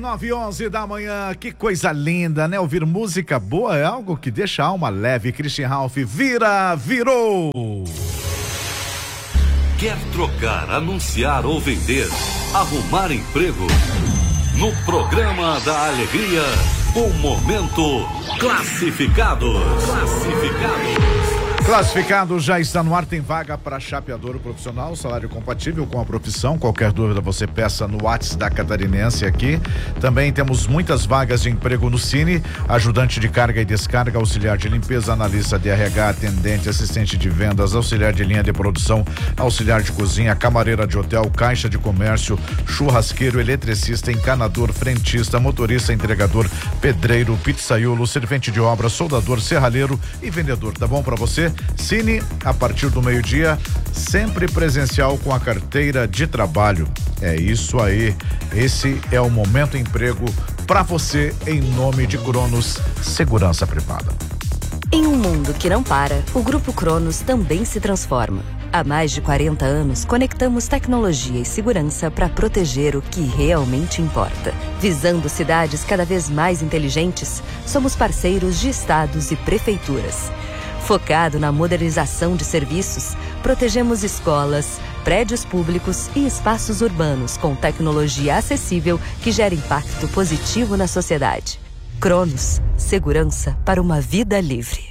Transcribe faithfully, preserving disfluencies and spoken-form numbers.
nove e onze da manhã, que coisa linda, né? Ouvir música boa é algo que deixa a alma leve. Christian Ralph, vira, virou. Quer trocar, anunciar ou vender? Arrumar emprego? No programa da Alegria, o Momento Classificados. Classificados. Classificado já está no ar, tem vaga para chapeador profissional, salário compatível com a profissão. Qualquer dúvida você peça no WhatsApp da Catarinense aqui. Também temos muitas vagas de emprego no Cine, ajudante de carga e descarga, auxiliar de limpeza, analista de R H, atendente, assistente de vendas, auxiliar de linha de produção, auxiliar de cozinha, camareira de hotel, caixa de comércio, churrasqueiro, eletricista, encanador, frentista, motorista, entregador, pedreiro, pizzaiolo, servente de obra, soldador, serralheiro e vendedor. Tá bom para você? Cine, a partir do meio-dia, sempre presencial com a carteira de trabalho. É isso aí. Esse é o Momento Emprego para você, em nome de Cronos Segurança Privada. Em um mundo que não para, o Grupo Cronos também se transforma. Há mais de quarenta anos, conectamos tecnologia e segurança para proteger o que realmente importa. Visando cidades cada vez mais inteligentes, somos parceiros de estados e prefeituras. Focado na modernização de serviços, protegemos escolas, prédios públicos e espaços urbanos com tecnologia acessível que gera impacto positivo na sociedade. Cronos, segurança para uma vida livre.